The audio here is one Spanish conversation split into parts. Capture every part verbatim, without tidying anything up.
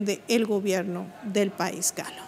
del gobierno del país galo.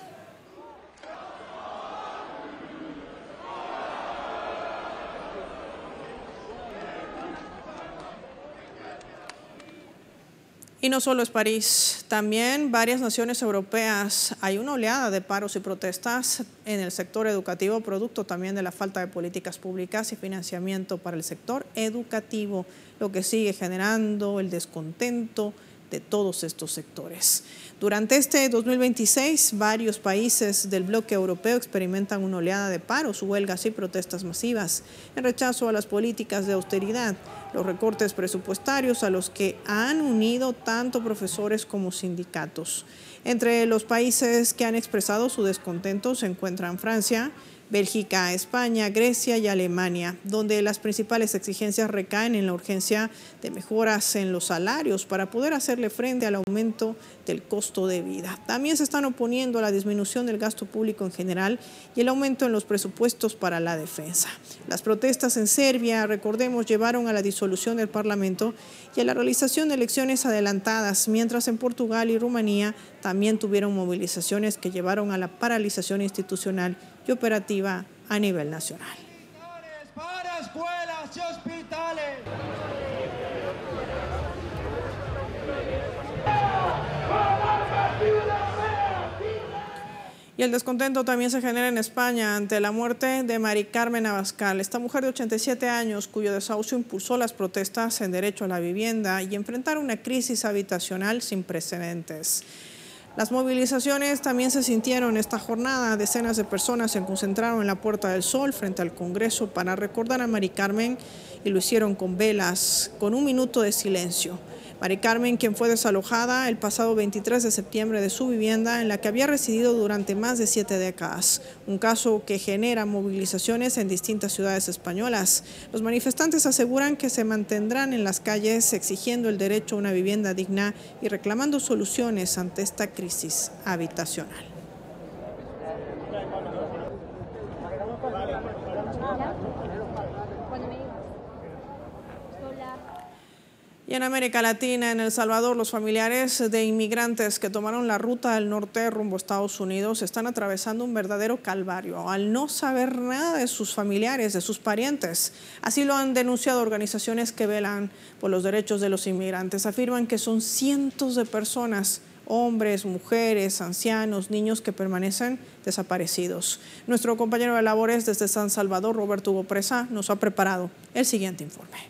Y no solo es París, también varias naciones europeas. Hay una oleada de paros y protestas en el sector educativo, producto también de la falta de políticas públicas y financiamiento para el sector educativo, lo que sigue generando el descontento de todos estos sectores. Durante este dos mil veintiséis, varios países del bloque europeo experimentan una oleada de paros, huelgas y protestas masivas en rechazo a las políticas de austeridad, los recortes presupuestarios a los que han unido tanto profesores como sindicatos. Entre los países que han expresado su descontento se encuentran Francia, Bélgica, España, Grecia y Alemania, donde las principales exigencias recaen en la urgencia de mejoras en los salarios para poder hacerle frente al aumento del costo de vida. También se están oponiendo a la disminución del gasto público en general y el aumento en los presupuestos para la defensa. Las protestas en Serbia, recordemos, llevaron a la disolución del Parlamento y a la realización de elecciones adelantadas, mientras en Portugal y Rumanía también tuvieron movilizaciones que llevaron a la paralización institucional y operativa a nivel nacional. Para escuelas y hospitales. Y el descontento también se genera en España ante la muerte de Mari Carmen Abascal, esta mujer de ochenta y siete años cuyo desahucio impulsó las protestas en derecho a la vivienda y enfrentar una crisis habitacional sin precedentes. Las movilizaciones también se sintieron esta jornada. Decenas de personas se concentraron en la Puerta del Sol frente al Congreso para recordar a Mari Carmen y lo hicieron con velas, con un minuto de silencio. Mari Carmen, quien fue desalojada el pasado veintitrés de septiembre de su vivienda en la que había residido durante más de siete décadas, un caso que genera movilizaciones en distintas ciudades españolas. Los manifestantes aseguran que se mantendrán en las calles exigiendo el derecho a una vivienda digna y reclamando soluciones ante esta crisis habitacional. Y en América Latina, en El Salvador, los familiares de inmigrantes que tomaron la ruta del norte rumbo a Estados Unidos están atravesando un verdadero calvario al no saber nada de sus familiares, de sus parientes. Así lo han denunciado organizaciones que velan por los derechos de los inmigrantes. Afirman que son cientos de personas, hombres, mujeres, ancianos, niños que permanecen desaparecidos. Nuestro compañero de labores desde San Salvador, Roberto Hugo Presa, nos ha preparado el siguiente informe.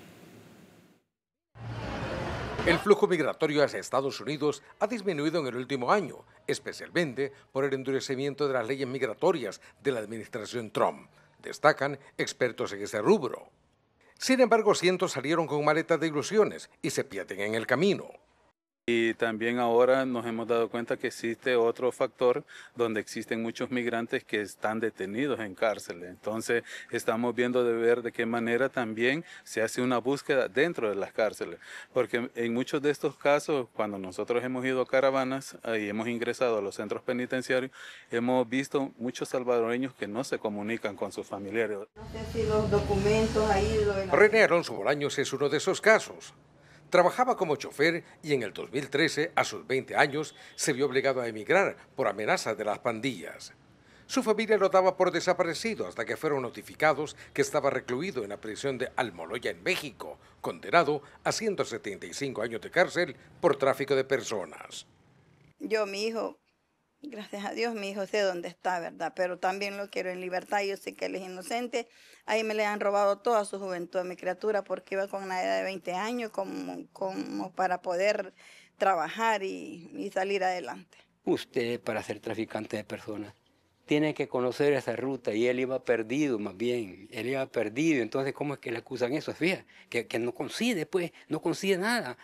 El flujo migratorio hacia Estados Unidos ha disminuido en el último año, especialmente por el endurecimiento de las leyes migratorias de la administración Trump, destacan expertos en ese rubro. Sin embargo, cientos salieron con maletas de ilusiones y se pierden en el camino. Y también ahora nos hemos dado cuenta que existe otro factor donde existen muchos migrantes que están detenidos en cárceles. Entonces estamos viendo de ver de qué manera también se hace una búsqueda dentro de las cárceles. Porque en muchos de estos casos, cuando nosotros hemos ido a caravanas y hemos ingresado a los centros penitenciarios, hemos visto muchos salvadoreños que no se comunican con sus familiares. No sé si los documentos ahí... Lo de la... René Alonso Bolaños es uno de esos casos. Trabajaba como chofer y en el dos mil trece, a sus veinte años, se vio obligado a emigrar por amenazas de las pandillas. Su familia lo daba por desaparecido hasta que fueron notificados que estaba recluido en la prisión de Almoloya en México, condenado a ciento setenta y cinco años de cárcel por tráfico de personas. Yo, mi hijo, gracias a Dios, mi hijo sé dónde está, ¿verdad? Pero también lo quiero en libertad. Yo sé que él es inocente. Ahí me le han robado toda su juventud a mi criatura porque iba con una edad de veinte años como, como para poder trabajar y, y salir adelante. Usted, para ser traficante de personas, tiene que conocer esa ruta y él iba perdido más bien. Él iba perdido. Entonces, ¿cómo es que le acusan eso? Fíjate, que, que no consigue, pues, no consigue nada.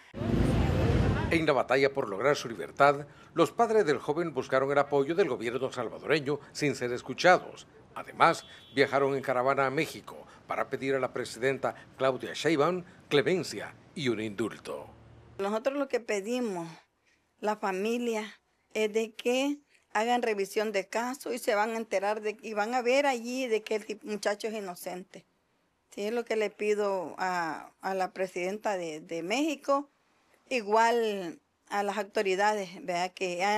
En la batalla por lograr su libertad, los padres del joven buscaron el apoyo del gobierno salvadoreño sin ser escuchados. Además, viajaron en caravana a México para pedir a la presidenta Claudia Sheinbaum clemencia y un indulto. Nosotros lo que pedimos, la familia, es de que hagan revisión de caso y se van a enterar de, y van a ver allí de que el muchacho es inocente. Sí, es lo que le pido a, a la presidenta de, de México. Igual a las autoridades, vea, que